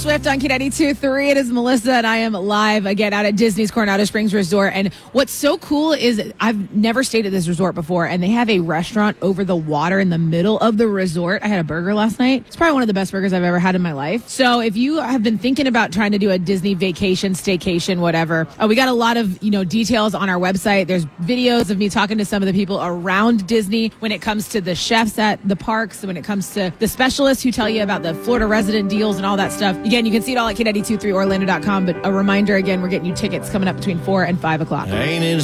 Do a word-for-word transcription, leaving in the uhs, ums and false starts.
Swift on K ninety-two point three. It is Melissa, and I am live again out at Disney's Coronado Springs Resort. And what's so cool is I've never stayed at this resort before, and they have a restaurant over the water in the middle of the resort. I had a burger last night. It's probably one of the best burgers I've ever had in my life. So if you have been thinking about trying to do a Disney vacation, staycation, whatever, uh, we got a lot of you know details on our website. There's videos of me talking to some of the people around Disney when it comes to the chefs at the parks, when it comes to the specialists who tell you about the Florida resident deals and all that stuff. Again, you can see it all at K ninety-two point three Orlando dot com, but a reminder again, we're getting you tickets coming up between four and five o'clock. Ain't it